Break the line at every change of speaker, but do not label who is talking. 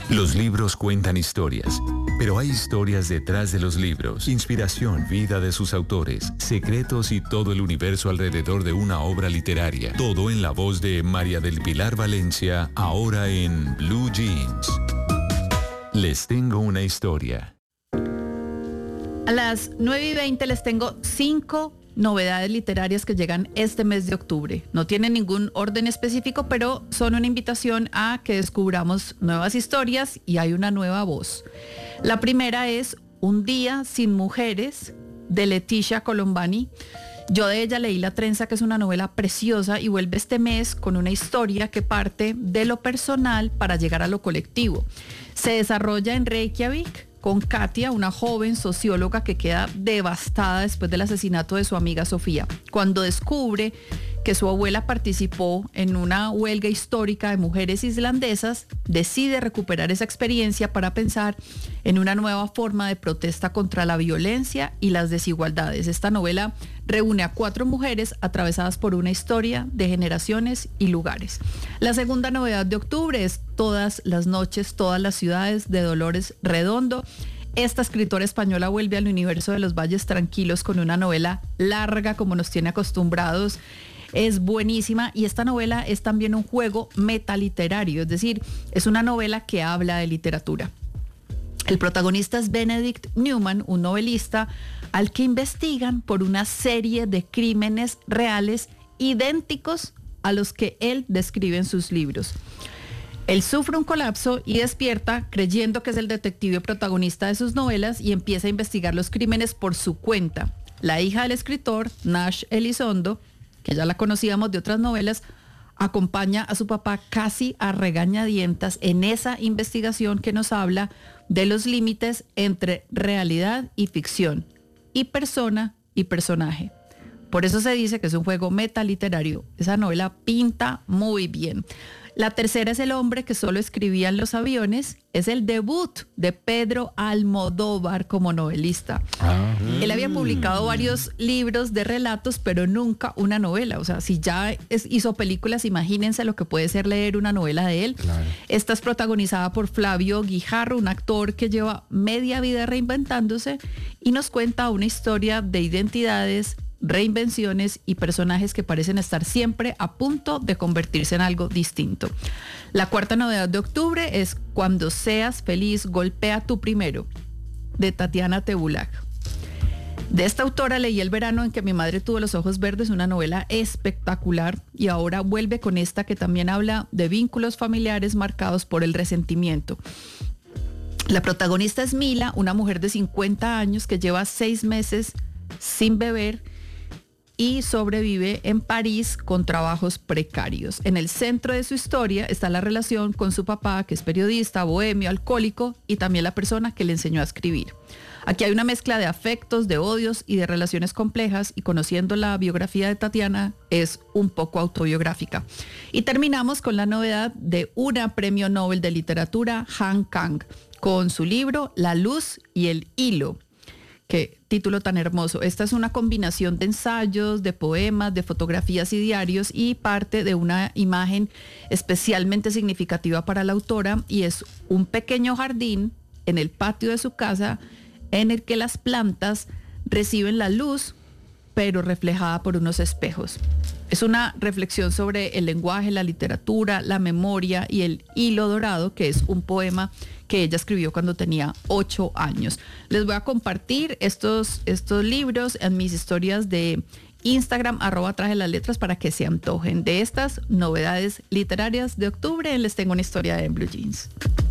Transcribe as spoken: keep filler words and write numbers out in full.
Los libros cuentan historias, pero hay historias detrás de los libros. Inspiración, vida de sus autores, secretos y todo el universo alrededor de una obra literaria. Todo en la voz de María del Pilar Valencia, ahora en Blue Jeans. Les tengo una historia.
A las nueve y veinte les tengo cinco novedades literarias que llegan este mes de octubre. No tienen ningún orden específico, pero son una invitación a que descubramos nuevas historias y hay una nueva voz. La primera es Un día sin mujeres, de Leticia Colombani. Yo de ella leí La trenza, que es una novela preciosa y vuelve este mes con una historia que parte de lo personal para llegar a lo colectivo. Se desarrolla en Reykjavik, con Katia, una joven socióloga que queda devastada después del asesinato de su amiga Sofía, cuando descubre que su abuela participó en una huelga histórica de mujeres islandesas. Decide recuperar esa experiencia para pensar en una nueva forma de protesta contra la violencia y las desigualdades. Esta novela reúne a cuatro mujeres atravesadas por una historia de generaciones y lugares. La segunda novedad de octubre es Todas las noches, todas las ciudades, de Dolores Redondo. Esta escritora española vuelve al universo de los valles tranquilos con una novela larga como nos tiene acostumbrados. Es buenísima y esta novela es también un juego metaliterario, es decir, es una novela que habla de literatura. El protagonista es Benedict Newman, un novelista al que investigan por una serie de crímenes reales idénticos a los que él describe en sus libros. Él sufre un colapso y despierta creyendo que es el detective protagonista de sus novelas y empieza a investigar los crímenes por su cuenta. La hija del escritor, Nash Elizondo, que ya la conocíamos de otras novelas, acompaña a su papá casi a regañadientas en esa investigación que nos habla de los límites entre realidad y ficción, y persona y personaje. Por eso se dice que es un juego metaliterario. Esa novela pinta muy bien. La tercera es El hombre que solo escribía en los aviones. Es el debut de Pedro Almodóvar como novelista. Ah, Él había publicado varios libros de relatos, pero nunca una novela. O sea, si ya es, hizo películas, imagínense lo que puede ser leer una novela de él. Claro. Esta es protagonizada por Flavio Guijarro, un actor que lleva media vida reinventándose y nos cuenta una historia de identidades, reinvenciones y personajes que parecen estar siempre a punto de convertirse en algo distinto. La cuarta novedad de octubre es Cuando seas feliz, golpea tú primero, de Tatiana Tebulak. De esta autora leí El verano en que mi madre tuvo los ojos verdes, una novela espectacular, y ahora vuelve con esta que también habla de vínculos familiares marcados por el resentimiento. La protagonista es Mila, una mujer de cincuenta años que lleva seis meses sin beber y sobrevive en París con trabajos precarios. En el centro de su historia está la relación con su papá, que es periodista, bohemio, alcohólico, y también la persona que le enseñó a escribir. Aquí hay una mezcla de afectos, de odios y de relaciones complejas, y conociendo la biografía de Tatiana es un poco autobiográfica. Y terminamos con la novedad de una premio Nobel de literatura, Han Kang, con su libro La luz y el hilo. Qué título tan hermoso. Esta es una combinación de ensayos, de poemas, de fotografías y diarios, y parte de una imagen especialmente significativa para la autora, y es un pequeño jardín en el patio de su casa en el que las plantas reciben la luz, pero reflejada por unos espejos. Es una reflexión sobre el lenguaje, la literatura, la memoria y el hilo dorado, que es un poema que ella escribió cuando tenía ocho años. Les voy a compartir estos, estos libros en mis historias de Instagram, arroba traje las letras, para que se antojen de estas novedades literarias de octubre. Les tengo una historia de Blue Jeans.